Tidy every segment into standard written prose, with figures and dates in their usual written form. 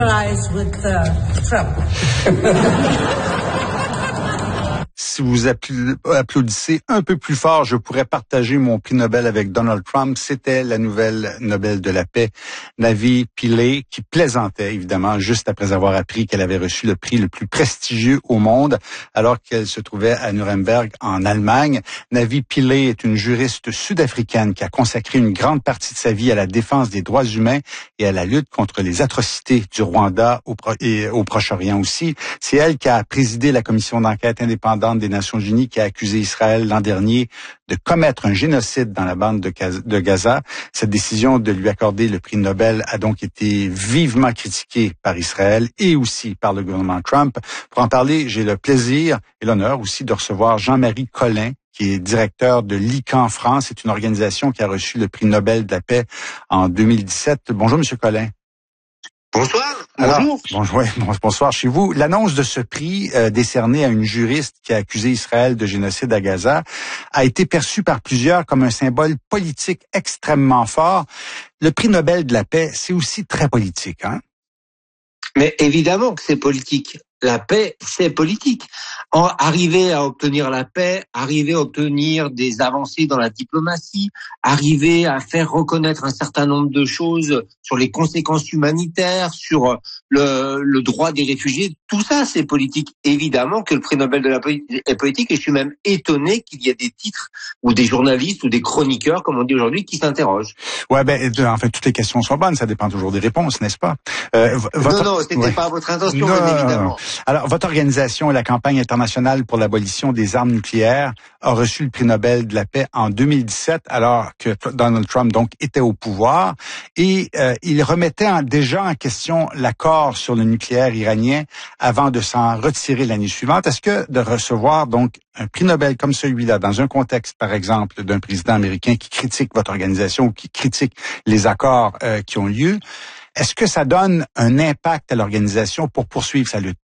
With Trump. Si vous applaudissez un peu plus fort, je pourrais partager mon prix Nobel avec Donald Trump. C'était la nouvelle Nobel de la paix, Navi Pillay, qui plaisantait évidemment juste après avoir appris qu'elle avait reçu le prix le plus prestigieux au monde, alors qu'elle se trouvait à Nuremberg, en Allemagne. Navi Pillay est une juriste sud-africaine qui a consacré une grande partie de sa vie à la défense des droits humains et à la lutte contre les atrocités du Rwanda et au Proche-Orient aussi. C'est elle qui a présidé la commission d'enquête indépendante des Nations Unies qui a accusé Israël l'an dernier de commettre un génocide dans la bande de Gaza. Cette décision de lui accorder le prix Nobel a donc été vivement critiquée par Israël et aussi par le gouvernement Trump. Pour en parler, j'ai le plaisir et l'honneur aussi de recevoir Jean-Marie Collin, qui est directeur de l'ICAN France. C'est une organisation qui a reçu le prix Nobel de la paix en 2017. Bonjour, Monsieur Collin. Bonsoir. Bonjour. Bonsoir chez vous. L'annonce de ce prix décerné à une juriste qui a accusé Israël de génocide à Gaza a été perçue par plusieurs comme un symbole politique extrêmement fort. Le prix Nobel de la paix, c'est aussi très politique, hein? Mais évidemment que c'est politique. La paix, c'est politique. Arriver à obtenir la paix, arriver à obtenir des avancées dans la diplomatie, arriver à faire reconnaître un certain nombre de choses sur les conséquences humanitaires, sur le droit des réfugiés, tout ça, c'est politique. Évidemment que le prix Nobel de la paix est politique, et je suis même étonné qu'il y ait des titres ou des journalistes ou des chroniqueurs, comme on dit aujourd'hui, qui s'interrogent. Ouais, en fait, toutes les questions sont bonnes, ça dépend toujours des réponses, n'est-ce pas? Non, c'était pas votre intention, bien évidemment. Alors, votre organisation, la campagne internationale pour l'abolition des armes nucléaires, a reçu le prix Nobel de la paix en 2017, alors que Donald Trump donc était au pouvoir, et il remettait déjà en question l'accord sur le nucléaire iranien avant de s'en retirer l'année suivante. Est-ce que de recevoir donc un prix Nobel comme celui-là, dans un contexte, par exemple, d'un président américain qui critique votre organisation ou qui critique les accords qui ont lieu, est-ce que ça donne un impact à l'organisation pour poursuivre sa lutte?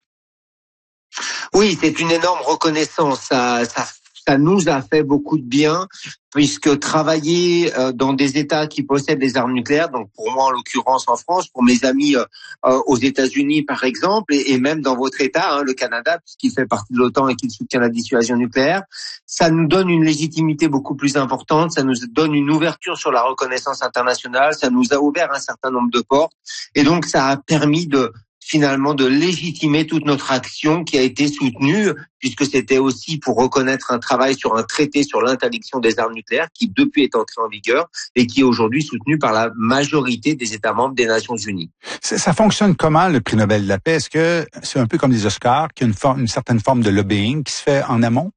Oui, c'est une énorme reconnaissance. Ça nous a fait beaucoup de bien, puisque travailler dans des États qui possèdent des armes nucléaires, donc pour moi en l'occurrence en France, pour mes amis aux États-Unis par exemple, et même dans votre État, le Canada, puisqu'il fait partie de l'OTAN et qu'il soutient la dissuasion nucléaire, ça nous donne une légitimité beaucoup plus importante, ça nous donne une ouverture sur la reconnaissance internationale, ça nous a ouvert un certain nombre de portes, et donc ça a permis finalement de légitimer toute notre action qui a été soutenue, puisque c'était aussi pour reconnaître un travail sur un traité sur l'interdiction des armes nucléaires qui depuis est entré en vigueur et qui est aujourd'hui soutenu par la majorité des États membres des Nations Unies. Ça fonctionne comment, le prix Nobel de la paix? Est-ce que c'est un peu comme les Oscars, qu'il y a une certaine forme de lobbying qui se fait en amont?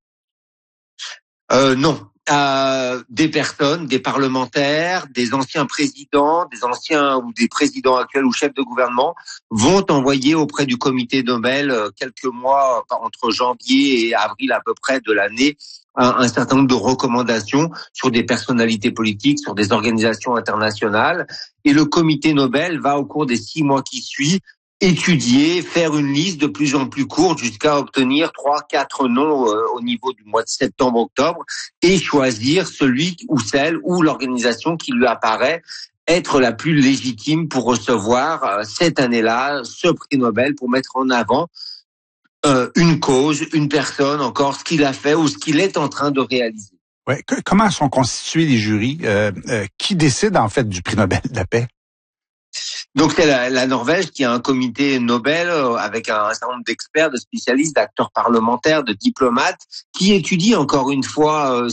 Non. Des personnes, des parlementaires, des anciens présidents, des anciens ou des présidents actuels ou chefs de gouvernement vont envoyer auprès du comité Nobel quelques mois entre janvier et avril à peu près de l'année un certain nombre de recommandations sur des personnalités politiques, sur des organisations internationales, et le comité Nobel va au cours des 6 mois qui suivent étudier, faire une liste de plus en plus courte jusqu'à obtenir 3-4 noms au niveau du mois de septembre-octobre et choisir celui ou celle ou l'organisation qui lui apparaît être la plus légitime pour recevoir cette année-là ce prix Nobel, pour mettre en avant une cause, une personne, encore ce qu'il a fait ou ce qu'il est en train de réaliser. Ouais. Comment sont constitués les jurys? Qui décide en fait du prix Nobel de la paix? Donc c'est la Norvège qui a un comité Nobel avec un certain nombre d'experts, de spécialistes, d'acteurs parlementaires, de diplomates, qui étudient encore une fois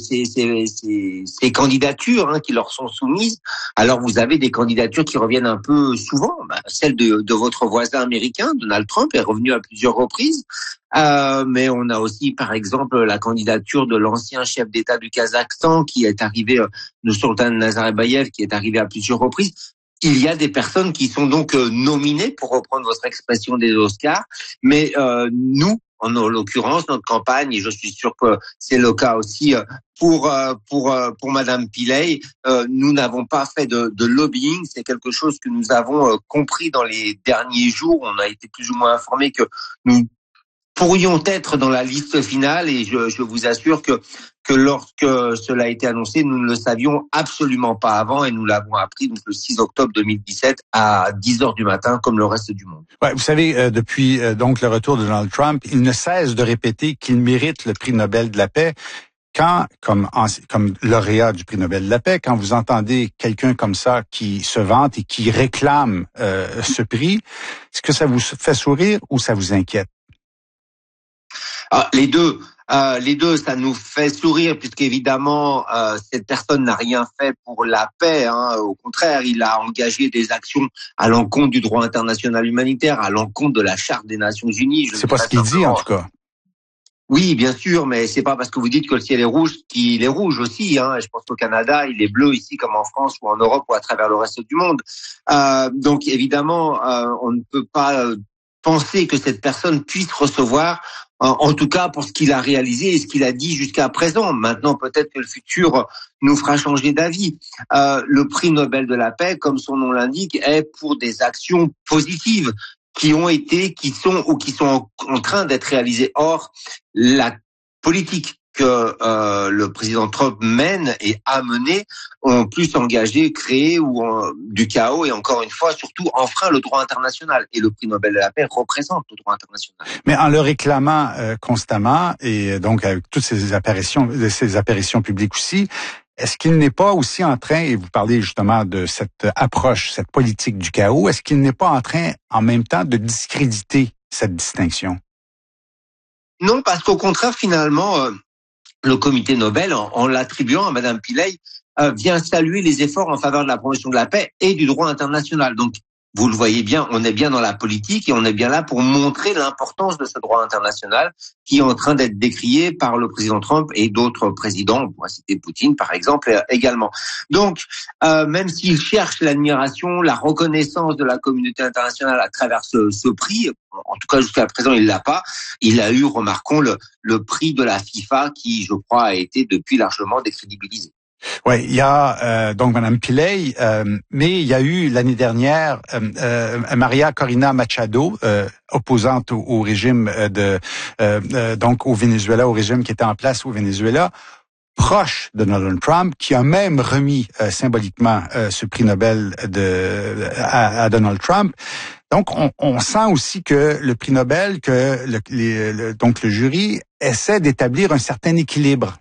ces candidatures qui leur sont soumises. Alors vous avez des candidatures qui reviennent un peu souvent. Celle de votre voisin américain, Donald Trump, est revenue à plusieurs reprises. Mais on a aussi, par exemple, la candidature de l'ancien chef d'État du Kazakhstan qui est arrivé, le sultan Nazarbayev, qui est arrivé à plusieurs reprises. Il y a des personnes qui sont donc nominées, pour reprendre votre expression des Oscars, mais nous, en l'occurrence, notre campagne, et je suis sûr que c'est le cas aussi pour Madame Pillay, nous n'avons pas fait de lobbying. C'est quelque chose que nous avons compris dans les derniers jours. On a été plus ou moins informés que nous pourrions être dans la liste finale, et je vous assure que que lorsque cela a été annoncé, nous ne le savions absolument pas avant et nous l'avons appris donc le 6 octobre 2017 à 10h du matin comme le reste du monde. Ouais, vous savez, depuis donc le retour de Donald Trump, il ne cesse de répéter qu'il mérite le prix Nobel de la paix. Quand, comme lauréat du prix Nobel de la paix, quand vous entendez quelqu'un comme ça qui se vante et qui réclame ce prix, est-ce que ça vous fait sourire ou ça vous inquiète? Les deux, ça nous fait sourire puisqu'évidemment cette personne n'a rien fait pour la paix. Au contraire, il a engagé des actions à l'encontre du droit international humanitaire, à l'encontre de la Charte des Nations Unies. C'est pas ce qu'il dit en tout cas. Oui, bien sûr, mais c'est pas parce que vous dites que le ciel est rouge qu'il est rouge aussi. Je pense qu'au Canada, il est bleu ici comme en France ou en Europe ou à travers le reste du monde. Donc évidemment, on ne peut pas penser que cette personne puisse recevoir, en tout cas pour ce qu'il a réalisé et ce qu'il a dit jusqu'à présent. Maintenant, peut-être que le futur nous fera changer d'avis. Le prix Nobel de la paix, comme son nom l'indique, est pour des actions positives qui sont en train d'être réalisées. Or, la politique que le président Trump mène et a menée ont plus engagé, créé du chaos et encore une fois, surtout enfreint le droit international. Et le prix Nobel de la paix représente le droit international. Mais en le réclamant constamment et donc avec toutes ces apparitions publiques aussi, est-ce qu'il n'est pas aussi en train, et vous parlez justement de cette approche, cette politique du chaos, est-ce qu'il n'est pas en train en même temps de discréditer cette distinction? Non, parce qu'au contraire, finalement, le comité Nobel, en l'attribuant à Madame Pillay, vient saluer les efforts en faveur de la promotion de la paix et du droit international. Donc, vous le voyez bien, on est bien dans la politique et on est bien là pour montrer l'importance de ce droit international qui est en train d'être décrié par le président Trump et d'autres présidents, on pourrait citer Poutine par exemple également. Donc, même s'il cherche l'admiration, la reconnaissance de la communauté internationale à travers ce prix, en tout cas jusqu'à présent il l'a pas, il a eu, remarquons, le prix de la FIFA qui, je crois, a été depuis largement décrédibilisé. Oui, il y a donc Madame Pillay, mais il y a eu l'année dernière Maria Corina Machado, opposante au régime donc au Venezuela, au régime qui était en place au Venezuela, proche de Donald Trump, qui a même remis symboliquement ce prix Nobel à Donald Trump. Donc, on sent aussi que le prix Nobel, que donc le jury essaie d'établir un certain équilibre.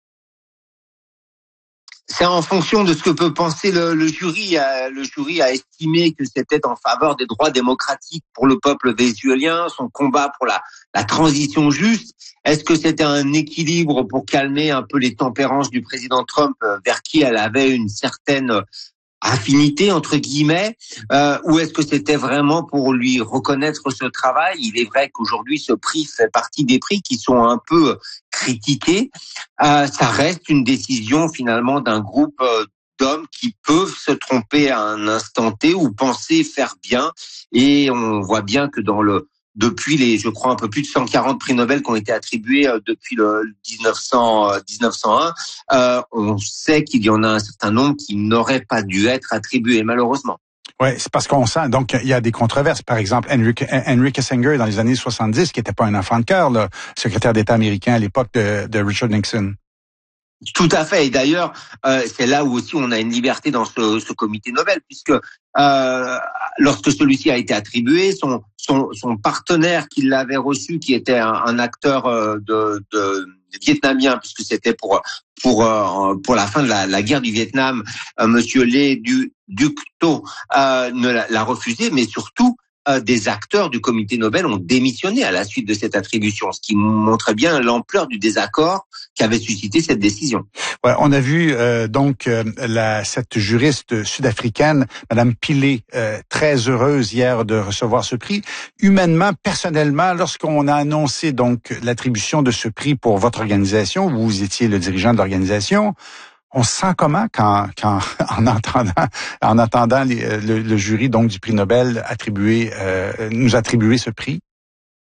C'est en fonction de ce que peut penser le jury. Le jury a estimé que c'était en faveur des droits démocratiques pour le peuple vénézuélien, son combat pour la transition juste. Est-ce que c'était un équilibre pour calmer un peu les tempérances du président Trump, vers qui elle avait une certaine affinité entre guillemets, ou est-ce que c'était vraiment pour lui reconnaître ce travail? Il est vrai qu'aujourd'hui ce prix fait partie des prix qui sont un peu critiqués. Ça reste une décision finalement d'un groupe d'hommes qui peuvent se tromper à un instant T ou penser faire bien, et on voit bien que depuis je crois un peu plus de 140 prix Nobel qui ont été attribués depuis le 1901, on sait qu'il y en a un certain nombre qui n'auraient pas dû être attribués, malheureusement. Oui, c'est parce qu'on sent, donc il y a des controverses. Par exemple, Henry Kissinger, dans les années 70, qui n'était pas un enfant de cœur, secrétaire d'État américain à l'époque de Richard Nixon. Tout à fait. Et d'ailleurs, c'est là où aussi on a une liberté dans ce comité Nobel, puisque lorsque celui-ci a été attribué, son partenaire qui l'avait reçu, qui était un acteur de vietnamien, puisque c'était pour la fin de la guerre du Vietnam, Monsieur Lê Duc Tho l'a refusé, mais surtout des acteurs du comité Nobel ont démissionné à la suite de cette attribution, ce qui montre bien l'ampleur du désaccord qu'avait suscité cette décision. Ouais, on a vu cette juriste sud-africaine, Madame Pillay, très heureuse hier de recevoir ce prix. Humainement, personnellement, lorsqu'on a annoncé donc l'attribution de ce prix pour votre organisation, vous étiez le dirigeant de l'organisation. On se sent comment quand en attendant le jury donc du prix Nobel nous attribuer ce prix?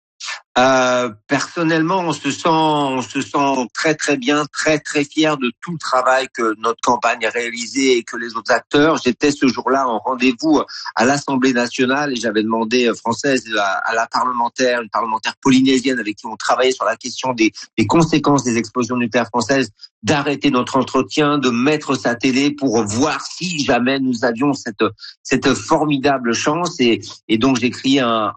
Personnellement, on se sent très très bien, très très fier de tout le travail que notre campagne a réalisé et que les autres acteurs. J'étais ce jour-là en rendez-vous à l'Assemblée nationale et j'avais demandé française à la parlementaire, une parlementaire polynésienne avec qui on travaillait sur la question des conséquences des explosions nucléaires françaises, d'arrêter notre entretien, de mettre sa télé pour voir si jamais nous avions cette formidable chance et donc j'ai écrit un